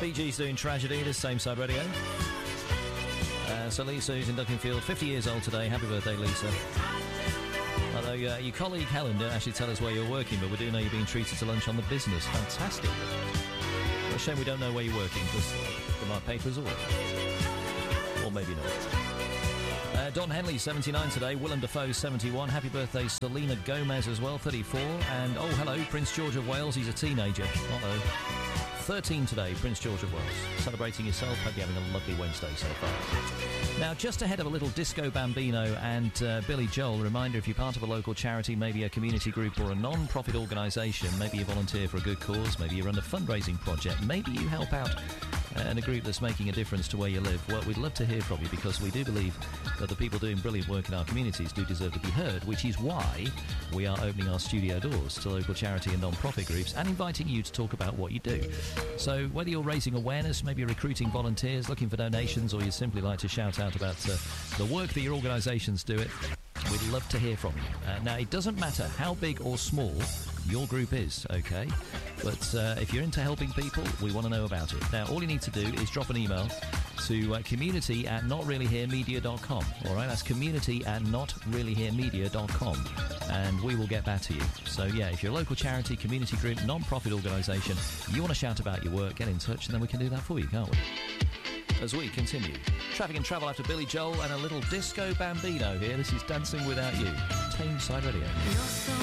Bee Gees doing Tragedy, this Same Side Radio. So Lisa, who's in Duckingfield, 50 years old today. Happy birthday, Lisa. Although your colleague Helen didn't actually tell us where you're working, but we do know you're being treated to lunch on the business. Fantastic. Well, a shame we don't know where you're working, because there might papers or maybe not. Don Henley, 79 today. Willem Dafoe, 71. Happy birthday, Selena Gomez as well, 34. And, oh, hello, Prince George of Wales. He's a teenager. 13 today, Prince George of Wales. Celebrating yourself. Hope you're having a lovely Wednesday so far. Now, just ahead of a little Disco Bambino and Billy Joel, a reminder, if you're part of a local charity, maybe a community group or a non-profit organisation, maybe you volunteer for a good cause, maybe you run a fundraising project, maybe you help out in a group that's making a difference to where you live, well, we'd love to hear from you, because we do believe that the people doing brilliant work in our communities do deserve to be heard, which is why we are opening our studio doors to local charity and non-profit groups and inviting you to talk about what you do. So whether you're raising awareness, maybe you're recruiting volunteers, looking for donations, or you simply like to shout out about the work that your organisations do, we'd love to hear from you. Now, it doesn't matter how big or small your group is, OK? But if you're into helping people, we want to know about it. Now, all you need to do is drop an email to community@notreallyheremedia.com. All right, that's community@notreallyheremedia.com, and we will get back to you. So, yeah, if you're a local charity, community group, non-profit organisation, you want to shout about your work, get in touch, and then we can do that for you, can't we? As we continue. Traffic and travel after Billy Joel and a little Disco Bambino here. This is Dancing Without You. Tameside Radio.